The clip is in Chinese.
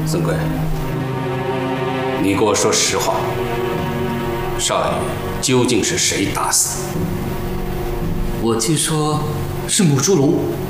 孙贵，你给我说实话，少爷究竟是谁打死的？ 我听说是母猪龙